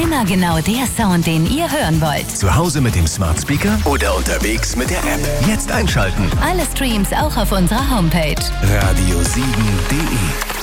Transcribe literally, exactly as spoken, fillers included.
Immer genau der Sound, den ihr hören wollt. Zu Hause mit dem Smart Speaker oder unterwegs mit der App. Jetzt einschalten. Alle Streams auch auf unserer Homepage. radio sieben punkt de